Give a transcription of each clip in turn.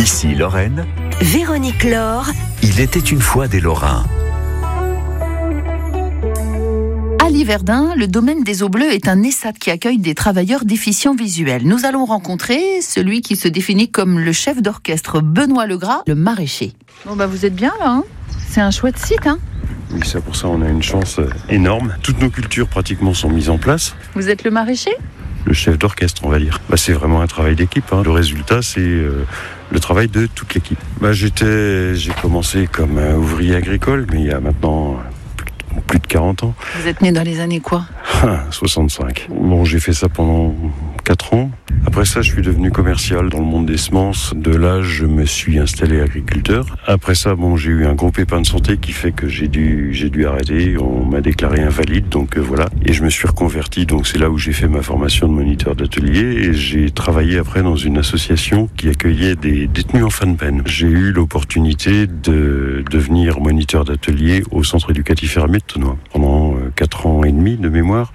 Ici Lorraine, Véronique Laure. il était une fois des Lorrains. À Liverdun, le domaine des Eaux Bleues est un ESAT qui accueille des travailleurs déficients visuels. Nous allons rencontrer celui qui se définit comme le chef d'orchestre Benoît Legras, le maraîcher. Bon vous êtes bien là, hein ? C'est un chouette site, hein ? Oui, ça pour ça on a une chance énorme. Toutes nos cultures pratiquement sont mises en place. Vous êtes le maraîcher ? Le chef d'orchestre, on va dire. C'est vraiment un travail d'équipe. Le résultat, c'est le travail de toute l'équipe. J'ai commencé comme ouvrier agricole, mais il y a maintenant plus de 40 ans. Vous êtes né dans les années quoi ? 65. J'ai fait ça pendant 4 ans. Après ça, je suis devenu commercial dans le monde des semences. De là, je me suis installé agriculteur. Après ça, j'ai eu un gros pépin de santé qui fait que j'ai dû arrêter. On m'a déclaré invalide, donc voilà. Et je me suis reconverti, donc c'est là où j'ai fait ma formation de moniteur d'atelier. Et j'ai travaillé après dans une association qui accueillait des détenus en fin de peine. J'ai eu l'opportunité de devenir moniteur d'atelier au centre éducatif Hermé de Thonois pendant 4 ans et demi de mémoire.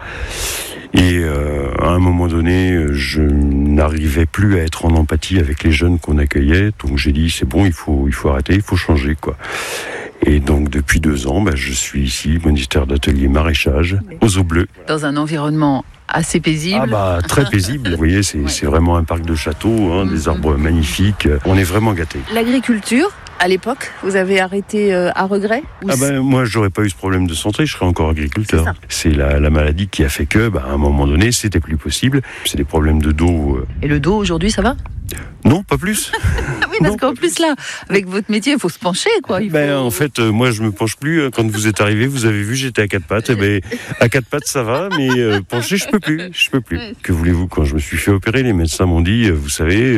Et à un moment donné, je n'arrivais plus à être en empathie avec les jeunes qu'on accueillait. Donc j'ai dit, c'est bon, il faut arrêter, il faut changer, quoi. Et donc depuis 2 ans, je suis ici, moniteur d'atelier maraîchage aux Eaux Bleues. Dans un environnement assez paisible. Très paisible. Vous voyez, c'est vraiment un parc de châteaux, des arbres magnifiques. On est vraiment gâtés. L'agriculture, à l'époque, vous avez arrêté à regret ? Moi, j'aurais pas eu ce problème de santé, je serais encore agriculteur. C'est la maladie qui a fait que, à un moment donné, c'était plus possible. C'est des problèmes de dos. Et le dos, aujourd'hui, ça va ? Non, pas plus. Oui, parce qu'en plus, là, avec votre métier, il faut se pencher, quoi. En fait, moi, je me penche plus. Quand vous êtes arrivé, vous avez vu, j'étais à 4 pattes. À 4 pattes, ça va, mais pencher, je peux plus. Ouais. Que voulez-vous, quand je me suis fait opérer, les médecins m'ont dit, vous savez,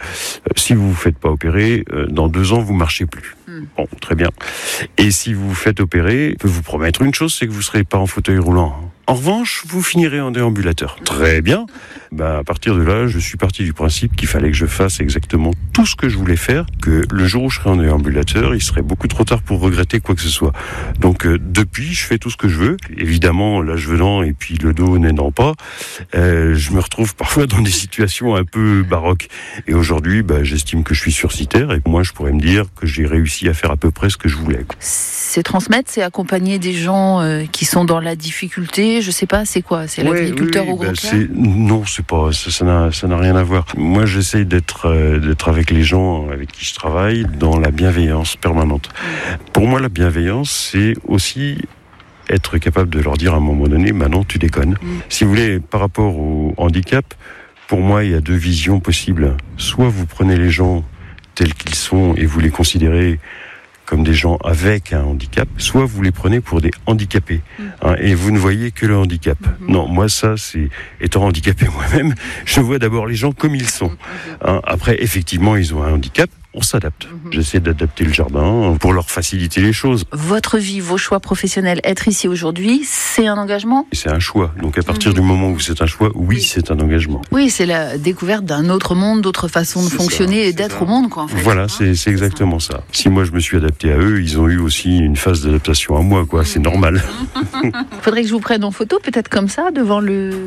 si vous vous faites pas opérer, dans 2 ans, vous marchez plus. Bon, très bien. Et si vous vous faites opérer, je peux vous promettre une chose, c'est que vous serez pas en fauteuil roulant. En revanche, vous finirez en déambulateur. Très bien. À partir de là, je suis parti du principe qu'il fallait que je fasse exactement tout ce que je voulais faire, que le jour où je serai en déambulateur, il serait beaucoup trop tard pour regretter quoi que ce soit. Donc depuis, je fais tout ce que je veux. Évidemment, l'âge venant et puis le dos n'aidant pas, je me retrouve parfois dans des situations un peu baroques. Et aujourd'hui, j'estime que je suis sursitaire et moi, je pourrais me dire que j'ai réussi à faire à peu près ce que je voulais. C'est transmettre, c'est accompagner des gens qui sont dans la difficulté. Je sais pas, c'est quoi ? C'est l'agriculteur au gros cœur ? Non, c'est pas. Ça n'a rien à voir. Moi, j'essaie d'être avec les gens avec qui je travaille dans la bienveillance permanente. Pour moi, la bienveillance, c'est aussi être capable de leur dire à un moment donné, non, tu déconnes. Si vous voulez, par rapport au handicap, pour moi, il y a 2 visions possibles. Soit vous prenez les gens tels qu'ils sont et vous les considérez comme des gens avec un handicap, soit vous les prenez pour des handicapés, et vous ne voyez que le handicap. Non, moi ça, c'est étant handicapé moi-même, je vois d'abord les gens comme ils sont. Après, effectivement, ils ont un handicap, on s'adapte. J'essaie d'adapter le jardin pour leur faciliter les choses. Votre vie, vos choix professionnels, être ici aujourd'hui, c'est un engagement ? C'est un choix. Donc à partir du moment où c'est un choix, oui, c'est un engagement. Oui, c'est la découverte d'un autre monde, d'autres façons de fonctionner et d'être au monde, quoi, en fait. Voilà, c'est exactement ça. Si moi je me suis adapté à eux, ils ont eu aussi une phase d'adaptation à moi, quoi. C'est normal. Faudrait que je vous prenne en photo, peut-être comme ça, devant le...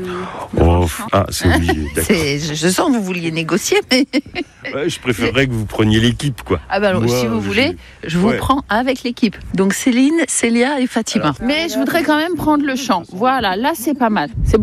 c'est obligé. Je sens que vous vouliez négocier, mais... je préférerais que vous preniez l'équipe, quoi. Si vous voulez, je vous prends avec l'équipe. Donc Céline, Célia et Fatima. Mais je voudrais quand même prendre le chant. Voilà, là c'est pas mal. C'est bon ?